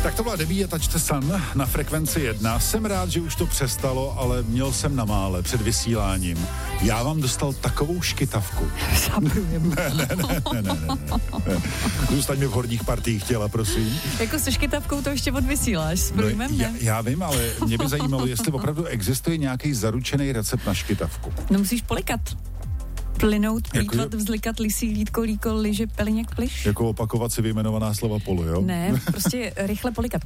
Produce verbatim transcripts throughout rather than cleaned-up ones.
Tak to byla Debbie a Touch the Sun na frekvenci jedna. Jsem rád, že už to přestalo, ale měl jsem na mále před vysíláním. Já vám dostal takovou škytavku. ne, ne, ne, ne, ne, ne, ne. Zůstaň mi v horních partiích těla, prosím. Jako se škytavkou to ještě odvysíláš s průjmem, no, ne? Já, já vím, ale mě by zajímalo, jestli opravdu existuje nějaký zaručený recept na škytavku. No musíš polikat. Plynout, plýtvat, jako, vzlikat, lisí, lítko, líko, liže, peliněk, pliš. Jako opakovat si vyjmenovaná slova polu, jo? Ne, prostě rychle polikat.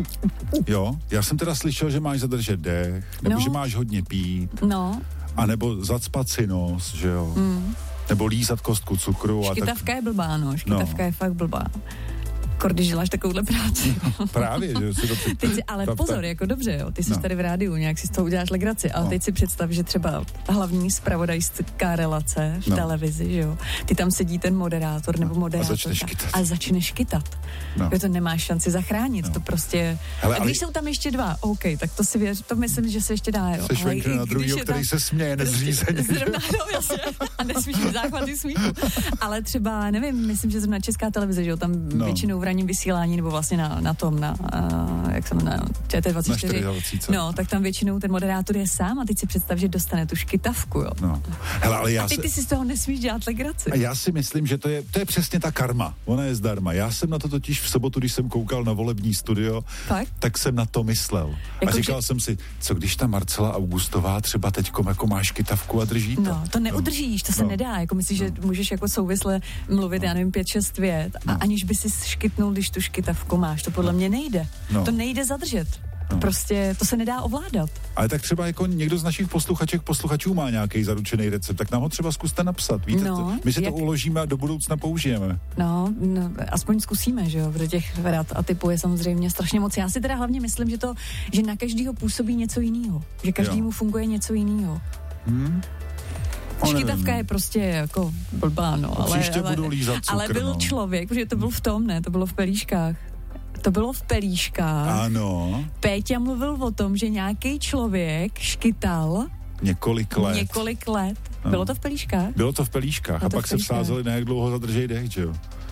Jo, já jsem teda slyšel, že máš zadržet dech, nebo no. že máš hodně pít. No. A nebo zacpat si nos, že jo? Mm. Nebo lízat kostku cukru. Škytavka a tak... je blbá, no. Škytavka no. je fakt blbá. Kor, když děláš takovouhle práci. Právě, že si to teď si, ale ta, pozor, ta... jako dobře, jo, ty jsi no. tady v rádiu, nějak si z toho uděláš legraci, ale no. teď si představ, že třeba hlavní zpravodajská relace v no. televizi, že jo, ty tam sedí ten moderátor nebo moderátorka a začne škytat. A začne škytat. No. To nemáš šanci zachránit, no. to prostě... Hele, a když ale... jsou tam ještě dva, OK, tak to si věř, to myslím, že se ještě dá, jo. Se švenkne na druhýho, který tam... se směje nezřízeně. Zrovna, no, jasně, a nesmíš mít záchvaty smíchu. Ale třeba, nevím, myslím, že zrovna Česká televize, že jo, tam no. většinou v ranním vysílání nebo vlastně na, na tom, na, uh, jak jsem na Č T dvacet čtyři, na no, tak tam většinou ten moderátor je sám a teď si představ, že dostane tu škytavku, jo. No. Hele, ale já a teď se... ty si z toho nesmíš dělat legraci. A já si myslím, že to je, to je přesně ta karma, ona je zdarma. Já jsem na to totiž v sobotu, když jsem koukal na volební studio, tak, tak jsem na to myslel. Jako a říkal že... jsem si, co když ta Marcela Augustová třeba teďkom jako má škytavku a drží to? No, to neudržíš, to se no. nedá, jako myslíš, no. že můžeš jako souvisle mluvit, no. já nevím, pět, šest vět a no. aniž by si škytnul, když tu škytavku máš, to podle mě nejde. No. To nejde zadržet. No. Prostě to se nedá ovládat. Ale tak třeba jako někdo z našich posluchaček, posluchačů má nějaký zaručený recept, tak nám ho třeba zkuste napsat. Víte, no, to, my si jak... to uložíme a do budoucna použijeme. No, no, aspoň zkusíme, že jo, protože těch rad a typů je samozřejmě strašně moc. Já si teda hlavně myslím, že to, že na každýho působí něco jiného, že každému funguje něco jiného. Hmm. Škytavka je prostě jako blbá, no. Ale, Příště ale, budu lízat cukr, ale byl no. člověk, protože to byl v tom, ne, to bylo v pelíškách. To bylo v pelíškách. Ano. Péťa mluvil o tom, že nějaký člověk škytal několik let. Několik let. No. Bylo to v pelíškách? Bylo to v pelíškách Bylo a pak se vsázeli, na jak dlouho zadržej dech, že jo?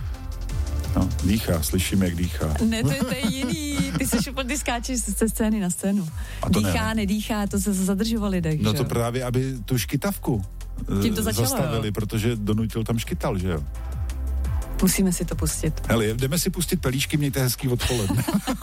No, dýchá, slyším, jak dýchá. Ne, to je, to je jiný. Ty jsi ty skáčeš ze scény na scénu. Dýchá, ne. nedýchá, to se zadržovali dech, No že? to právě, aby tu škytavku tím to začalo, zastavili, jo. protože donutil tam škytal, že jo? Musíme si to pustit. Hele, jdeme si pustit pelíšky, mějte hezký odpoledne.